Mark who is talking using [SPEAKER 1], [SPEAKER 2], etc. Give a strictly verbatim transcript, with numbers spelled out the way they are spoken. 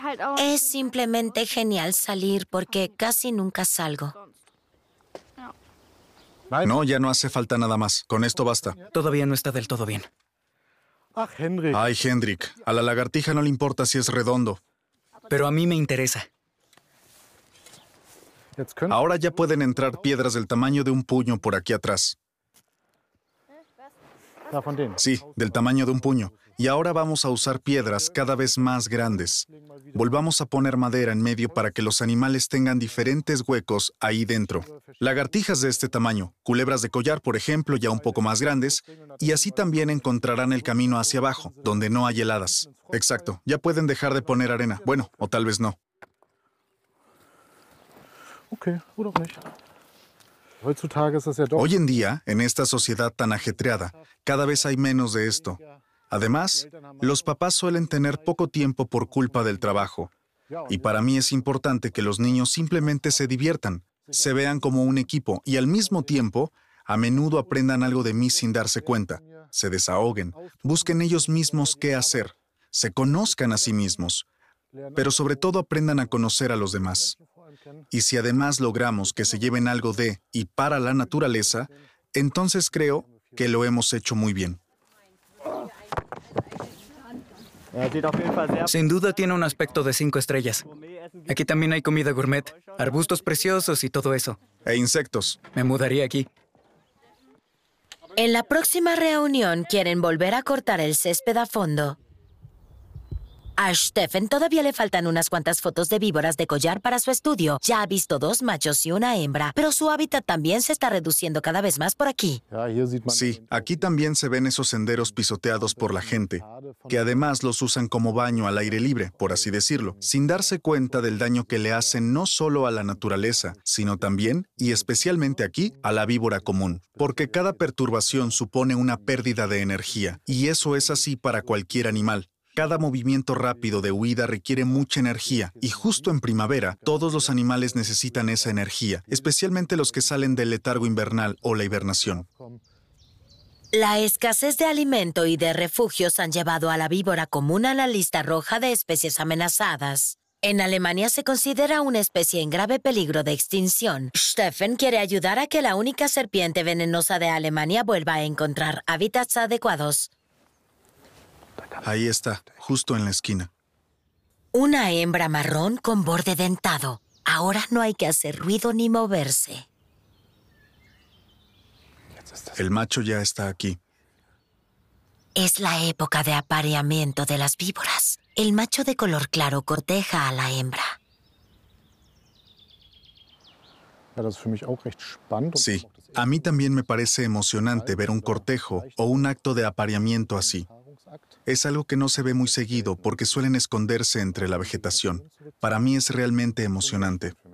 [SPEAKER 1] Es simplemente genial salir porque casi nunca salgo.
[SPEAKER 2] No, ya no hace falta nada más. Con esto basta.
[SPEAKER 3] Todavía no está del todo bien.
[SPEAKER 2] Ay, Hendrik, a la lagartija no le importa si es redondo.
[SPEAKER 3] Pero a mí me interesa.
[SPEAKER 2] Ahora ya pueden entrar piedras del tamaño de un puño por aquí atrás. Sí, del tamaño de un puño. Y ahora vamos a usar piedras cada vez más grandes. Volvamos a poner madera en medio para que los animales tengan diferentes huecos ahí dentro. Lagartijas de este tamaño, culebras de collar, por ejemplo, ya un poco más grandes, y así también encontrarán el camino hacia abajo, donde no hay heladas. Exacto, ya pueden dejar de poner arena. Bueno, o tal vez no. Hoy en día, en esta sociedad tan ajetreada, cada vez hay menos de esto. Además, los papás suelen tener poco tiempo por culpa del trabajo. Y para mí es importante que los niños simplemente se diviertan, se vean como un equipo y al mismo tiempo, a menudo aprendan algo de mí sin darse cuenta, se desahoguen, busquen ellos mismos qué hacer, se conozcan a sí mismos, pero sobre todo aprendan a conocer a los demás. Y si además logramos que se lleven algo de y para la naturaleza, entonces creo que lo hemos hecho muy bien.
[SPEAKER 3] Sin duda tiene un aspecto de cinco estrellas. Aquí también hay comida gourmet, arbustos preciosos y todo eso.
[SPEAKER 2] E insectos.
[SPEAKER 3] Me mudaría aquí.
[SPEAKER 1] En la próxima reunión quieren volver a cortar el césped a fondo. A Stefan todavía le faltan unas cuantas fotos de víboras de collar para su estudio. Ya ha visto dos machos y una hembra, pero su hábitat también se está reduciendo cada vez más por aquí.
[SPEAKER 2] Sí, aquí también se ven esos senderos pisoteados por la gente, que además los usan como baño al aire libre, por así decirlo, sin darse cuenta del daño que le hacen no solo a la naturaleza, sino también, y especialmente aquí, a la víbora común, porque cada perturbación supone una pérdida de energía, y eso es así para cualquier animal. Cada movimiento rápido de huida requiere mucha energía y justo en primavera todos los animales necesitan esa energía, especialmente los que salen del letargo invernal o la hibernación.
[SPEAKER 1] La escasez de alimento y de refugios han llevado a la víbora común a la lista roja de especies amenazadas. En Alemania se considera una especie en grave peligro de extinción. Stefan quiere ayudar a que la única serpiente venenosa de Alemania vuelva a encontrar hábitats adecuados.
[SPEAKER 2] Ahí está, justo en la esquina.
[SPEAKER 1] Una hembra marrón con borde dentado. Ahora no hay que hacer ruido ni moverse.
[SPEAKER 2] El macho ya está aquí.
[SPEAKER 1] Es la época de apareamiento de las víboras. El macho de color claro corteja a la hembra.
[SPEAKER 2] Sí, a mí también me parece emocionante ver un cortejo o un acto de apareamiento así. Es algo que no se ve muy seguido porque suelen esconderse entre la vegetación. Para mí es realmente emocionante.